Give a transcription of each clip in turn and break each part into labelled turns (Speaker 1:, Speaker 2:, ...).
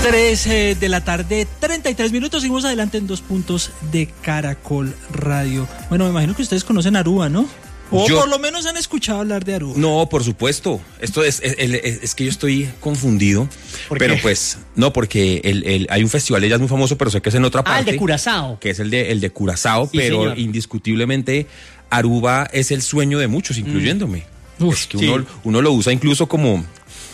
Speaker 1: 3 de la tarde, 33 minutos. Seguimos adelante en 2 puntos de Caracol Radio. Bueno, me imagino que ustedes conocen Aruba, ¿no? O por lo menos han escuchado hablar de Aruba.
Speaker 2: No, por supuesto. Esto es que yo estoy confundido. Pero pues, no, porque hay un festival de jazz muy famoso, pero sé que es en otra parte.
Speaker 3: El de Curazao.
Speaker 2: Que es el de Curazao, sí, pero señor. Indiscutiblemente Aruba es el sueño de muchos, incluyéndome. Es que uno lo usa incluso como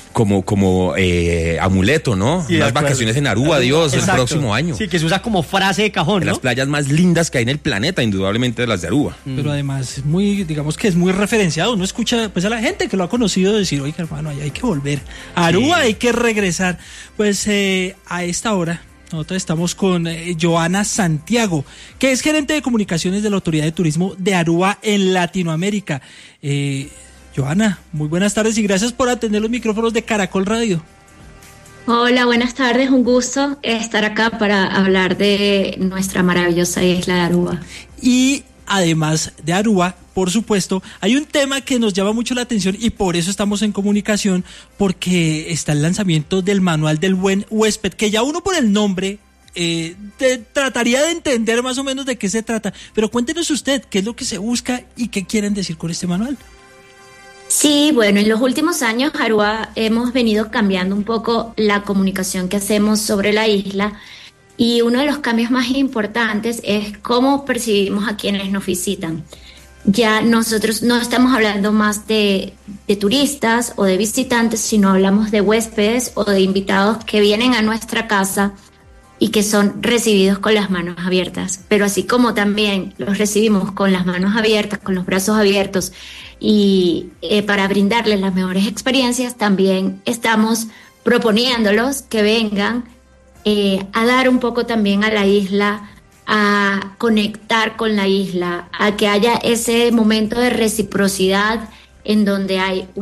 Speaker 2: amuleto, ¿no? Sí, unas vacaciones en Aruba, Dios, exacto. El próximo año.
Speaker 3: Sí, que se usa como frase de cajón, ¿no?
Speaker 2: Las playas más lindas que hay en el planeta, indudablemente las de Aruba.
Speaker 1: Pero además, digamos que es muy referenciado. Uno escucha pues a la gente que lo ha conocido decir, oiga, hermano, ahí hay que volver. A Aruba hay que regresar. Pues a esta hora nosotros estamos con Joana Santiago, que es gerente de comunicaciones de la Autoridad de Turismo de Aruba en Latinoamérica. Joana, muy buenas tardes y gracias por atender los micrófonos de Caracol Radio.
Speaker 4: Hola, buenas tardes, un gusto estar acá para hablar de nuestra maravillosa isla de Aruba.
Speaker 1: Y además de Aruba, por supuesto, hay un tema que nos llama mucho la atención y por eso estamos en comunicación, porque está el lanzamiento del Manual del Buen Huésped, que ya uno por el nombre trataría de entender más o menos de qué se trata. Pero cuéntenos usted, ¿qué es lo que se busca y qué quieren decir con este manual?
Speaker 4: Sí, bueno, en los últimos años, Aruba, hemos venido cambiando un poco la comunicación que hacemos sobre la isla y uno de los cambios más importantes es cómo percibimos a quienes nos visitan. Ya nosotros no estamos hablando más de turistas o de visitantes, sino hablamos de huéspedes o de invitados que vienen a nuestra casa y que son recibidos con las manos abiertas. Pero así como también los recibimos con las manos abiertas, con los brazos abiertos, y para brindarles las mejores experiencias, también estamos proponiéndolos que vengan a dar un poco también a la isla, a conectar con la isla, a que haya ese momento de reciprocidad en donde hay